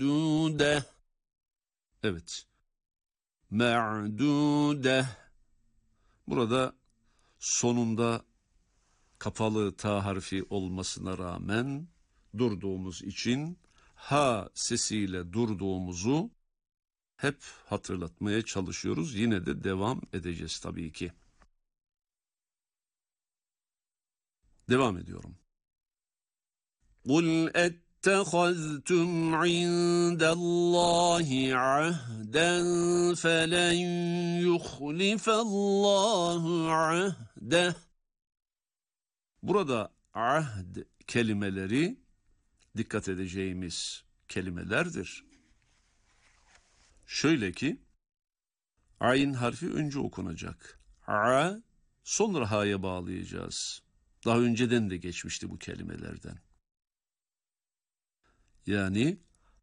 Dude. Evet. Ma'dude. Burada sonunda kapalı ta harfi olmasına rağmen durduğumuz için ha sesiyle durduğumuzu hep hatırlatmaya çalışıyoruz. Yine de devam edeceğiz tabii ki. Devam ediyorum. قُلْ اتَّخَذْتُمْ عِندَ اللّٰهِ عَهْدًا فَلَنْ يُخْلِفَ اللّٰهُ عَهْدَهُ. Burada ahd kelimeleri dikkat edeceğimiz kelimelerdir. Şöyle ki, ayn harfi önce okunacak. A, sonra ha'ya bağlayacağız. Daha önceden de geçmişti bu kelimelerden. Yani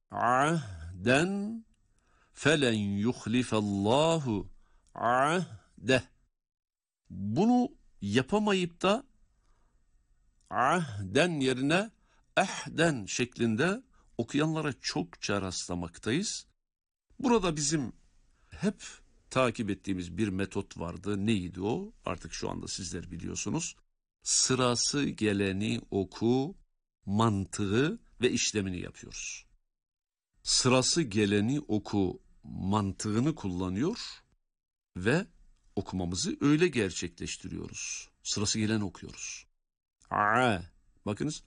ahden felen yuhlifallahu ahdeh. Bunu yapamayıp da ahden yerine ehden şeklinde okuyanlara çokça rastlamaktayız. Burada bizim hep takip ettiğimiz bir metot vardı. Neydi o? Artık şu anda sizler biliyorsunuz. Sırası geleni oku, mantığı ve işlemini yapıyoruz. Sırası geleni oku mantığını kullanıyor ve okumamızı öyle gerçekleştiriyoruz. Sırası geleni okuyoruz. A, bakınız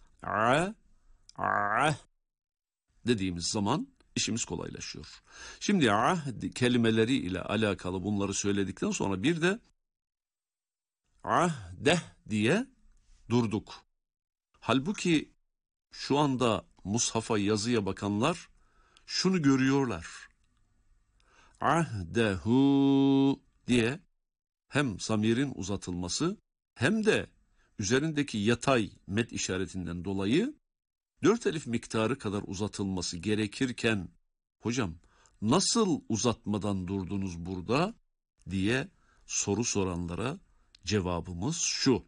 a dediğimiz zaman işimiz kolaylaşıyor. Şimdi ahd kelimeleri ile alakalı bunları söyledikten sonra bir de ahdeh diye durduk. Halbuki şu anda mushafa yazıya bakanlar şunu görüyorlar. Ahdehu diye hem zamirin uzatılması hem de üzerindeki yatay med işaretinden dolayı 4 elif miktarı kadar uzatılması gerekirken hocam nasıl uzatmadan durdunuz burada diye soru soranlara cevabımız şu.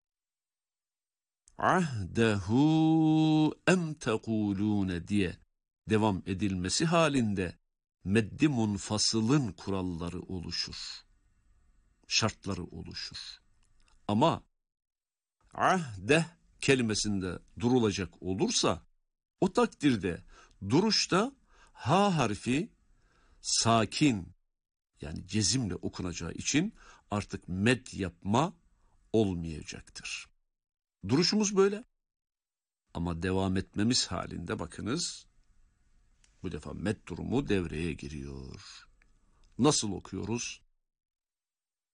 Ahdehu em tekulune diye devam edilmesi halinde meddi munfasılın kuralları oluşur. Şartları oluşur. Ama ahdeh kelimesinde durulacak olursa o takdirde duruşta ha harfi sakin yani cezimle okunacağı için artık med yapma olmayacaktır. Duruşumuz böyle ama devam etmemiz halinde bakınız bu defa med durumu devreye giriyor. Nasıl okuyoruz?